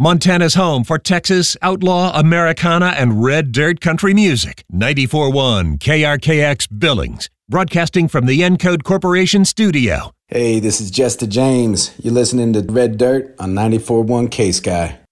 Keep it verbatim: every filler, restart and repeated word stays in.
Montana's home for Texas, outlaw, Americana, and red dirt country music. ninety-four point one K R K X Billings, broadcasting from the Encode Corporation studio. Hey, this is Jester James. You're listening to Red Dirt on ninety-four point one K-Sky.